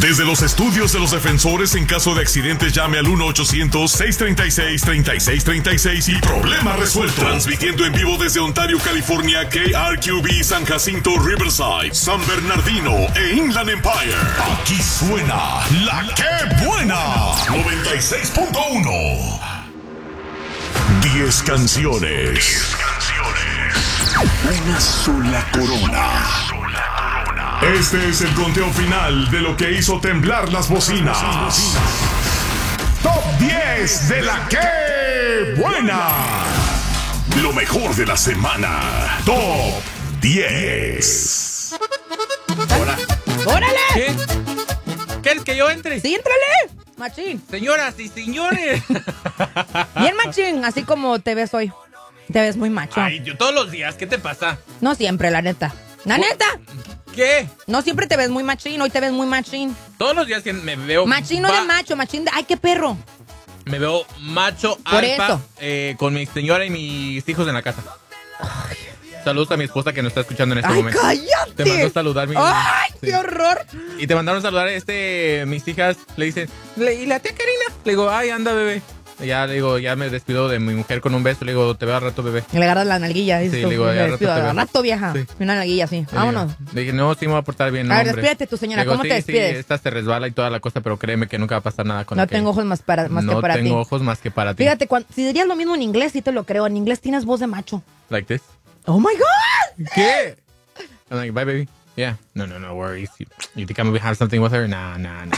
Desde los estudios de los defensores, en caso de accidentes, llame al 1-800-636-3636 y problema resuelto. Transmitiendo en vivo desde Ontario, California, KRQB, San Jacinto, Riverside, San Bernardino e Inland Empire. Aquí suena La Que Buena 96.1. 10 canciones. Una sola corona. Este es el conteo final de lo que hizo temblar las bocinas. Top 10 de La Que Buena. Lo mejor de la semana. Top 10. ¡Órale! ¿Qué? ¿Quieres que yo entre? ¡Sí, éntrale! Machín. Señoras y señores. Bien machín, así como te ves hoy. Te ves muy macho. Ay, yo todos los días, ¿qué te pasa? No siempre, la neta. ¡La neta! ¿Qué? No siempre te ves muy machín, hoy te ves muy machín. Todos los días me veo... Machín no de macho, machín de... ¡Ay, qué perro! Me veo macho, Por alfa, eso. con mi señora y mis hijos en la casa. Saludos a mi esposa que nos está escuchando en este ¡Ay, momento. cállate! Te mandó a saludar mi... ¡Ay, Sí. qué horror! Y te mandaron a saludar mis hijas le dicen, ¿y la tía Karina? Le digo, ay, anda, bebé. Y ya le digo, ya me despido de mi mujer con un beso. Le digo, te veo al rato, bebé. Y le agarras la nalguilla. Sí, le digo, ya al rato te veo. Al rato, vieja. Sí. Una nalguilla, sí. Vámonos. Le dije, no, sí me voy a portar bien, A ver, hombre. despídete tú, señora. Le digo, ¿Cómo te despides? Sí, esta se resbala y toda la cosa, pero créeme que nunca va a pasar nada con No la que- tengo ojos más que para ti. No tengo ojos más que para ti. Fíjate, si dirías lo mismo en inglés, sí te lo creo. En inglés tienes voz de macho. Like this. ¡Oh, my God! ¿Qué? I'm like, bye, baby. Yeah. No worries. You think I'm gonna have something with her? Nah.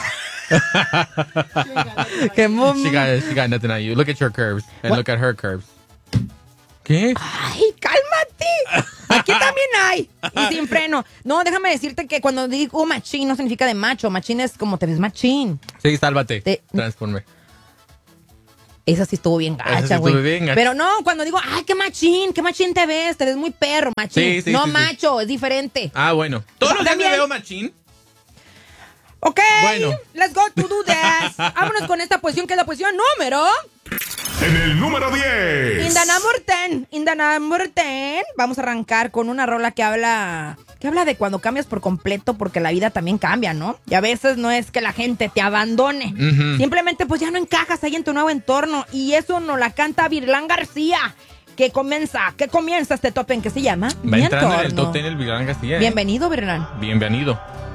¡Qué She got nothing on you. Look at your curves and look at her curves. ¿Qué? ¡Ay, cálmate! Aquí también hay. Y sin freno. No, déjame decirte que cuando digo machín no significa de macho. Machín es como te ves machín. Sí, sálvate. Te- Transforme. Esa sí estuvo bien Esa sí gacha, estuvo güey. bien gacha. Pero no, cuando digo, ¡ay, qué machín te ves muy perro, machín! Sí, no sí. macho, es diferente. Ah, bueno. Todos los días me También. veo machín. Ok, Bueno. let's go to do this. Vámonos con esta posición, que es la posición número... En el número 10. In the number 10. Vamos a arrancar con una rola que habla de cuando cambias por completo, porque la vida también cambia, ¿no? Y a veces no es que la gente te abandone. Ujú. Simplemente pues ya no encajas ahí en tu nuevo entorno. Y eso nos la canta Virlán García. Que comienza este top en que se llama Va Mi entrando en el Entorno. top 10 el Virlán García. Bienvenido, Virlán. Bienvenido.